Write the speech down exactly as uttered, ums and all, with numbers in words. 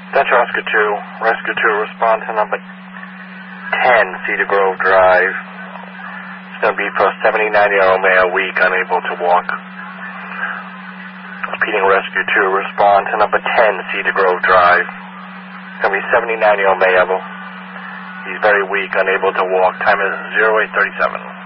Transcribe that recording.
That's Rescue two. Rescue two, respond to number ten, Cedar Grove Drive. It's going to be for a seventy-nine-year-old male, weak, unable to walk. Repeating Rescue two, respond to number ten, Cedar Grove Drive. It's going to be seventy-nine-year-old male. He's very weak, unable to walk. Time is zero eight thirty-seven.